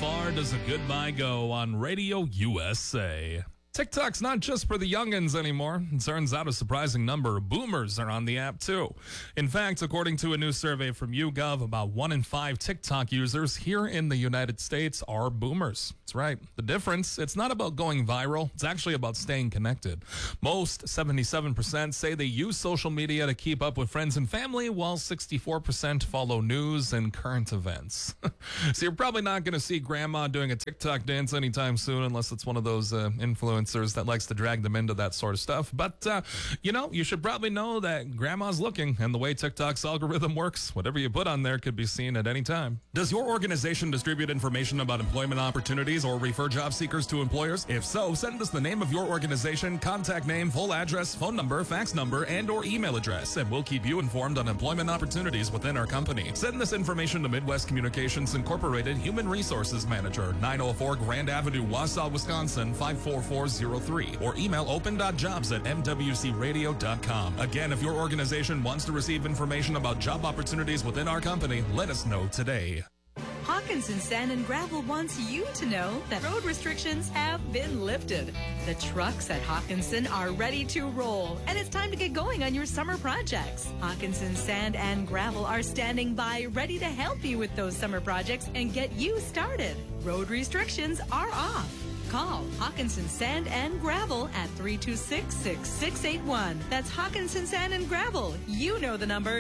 far does a goodbye go on Radio USA? TikTok's not just for the youngins anymore. It turns out a surprising number of boomers are on the app too. In fact, according to a new survey from YouGov, about 1 in 5 TikTok users here in the United States are boomers. That's right. The difference, it's not about going viral. It's actually about staying connected. Most, 77%, say they use social media to keep up with friends and family, while 64% follow news and current events. So you're probably not going to see grandma doing a TikTok dance anytime soon, unless it's one of those influencers that likes to drag them into that sort of stuff. But, you should probably know that grandma's looking, and the way TikTok's algorithm works, whatever you put on there could be seen at any time. Does your organization distribute information about employment opportunities or refer job seekers to employers? If so, send us the name of your organization, contact name, full address, phone number, fax number, and or email address, and we'll keep you informed on employment opportunities within our company. Send this information to Midwest Communications Incorporated Human Resources Manager, 904 Grand Avenue, Wausau, Wisconsin, 54403, or email open.jobs@mwcradio.com. Again, if your organization wants to receive information about job opportunities within our company, let us know today. Hawkinson Sand and Gravel wants you to know that road restrictions have been lifted. The trucks at Hawkinson are ready to roll, and it's time to get going on your summer projects. Hawkinson Sand and Gravel are standing by, ready to help you with those summer projects and get you started. Road restrictions are off. Call Hawkinson Sand and Gravel at 326-6681. That's Hawkinson Sand and Gravel. You know the number,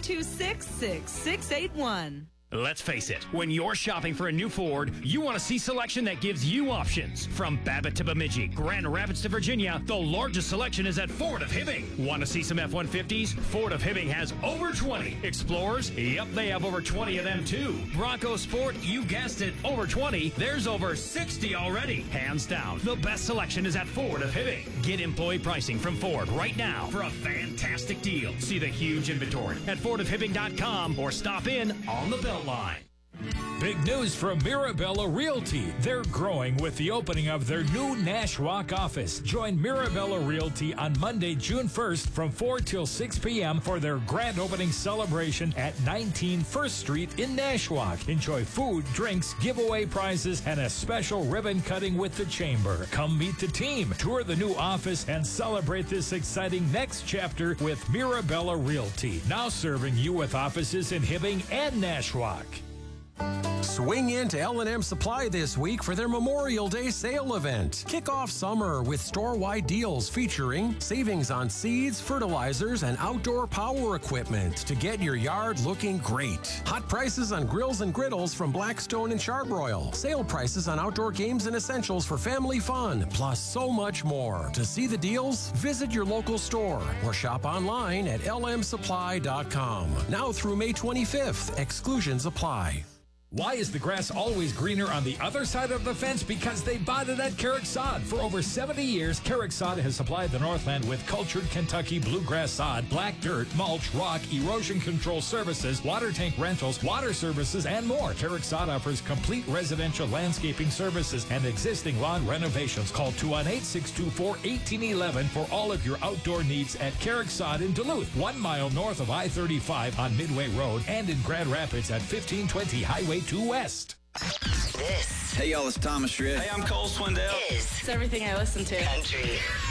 326-6681. Let's face it, when you're shopping for a new Ford, you want to see selection that gives you options. From Babbitt to Bemidji, Grand Rapids to Virginia, the largest selection is at Ford of Hibbing. Want to see some F-150s? Ford of Hibbing has over 20. Explorers? Yep, they have over 20 of them too. Bronco Sport? You guessed it, over 20. There's over 60 already. Hands down, the best selection is at Ford of Hibbing. Get employee pricing from Ford right now for a fantastic deal. See the huge inventory at fordofhibbing.com or stop in on the Beltline. Big news from Mirabella Realty. They're growing with the opening of their new Nashwauk office. Join Mirabella Realty on Monday, June 1st from 4 till 6 p.m. for their grand opening celebration at 19 First Street in Nashwauk. Enjoy food, drinks, giveaway prizes, and a special ribbon cutting with the Chamber. Come meet the team, tour the new office, and celebrate this exciting next chapter with Mirabella Realty. Now serving you with offices in Hibbing and Nashwauk. Swing into L&M Supply this week for their Memorial Day sale event. Kick off summer with store-wide deals featuring savings on seeds, fertilizers, and outdoor power equipment to get your yard looking great. Hot prices on grills and griddles from Blackstone and Charbroil. Sale prices on outdoor games and essentials for family fun, plus so much more. To see the deals, visit your local store or shop online at lmsupply.com. Now through May 25th. Exclusions apply. Why is the grass always greener on the other side of the fence? Because they bought it at Carrick Sod. For over 70 years, Carrick Sod has supplied the Northland with cultured Kentucky bluegrass sod, black dirt, mulch, rock, erosion control services, water tank rentals, water services, and more. Carrick Sod offers complete residential landscaping services and existing lawn renovations. Call 218-624-1811 for all of your outdoor needs at Carrick Sod in Duluth, 1 mile north of I-35 on Midway Road, and in Grand Rapids at 1520 Highway 2 West. This. Hey, y'all, it's Thomas Schritt. Hey, I'm Cole Swindell. It's everything I listen to. Country.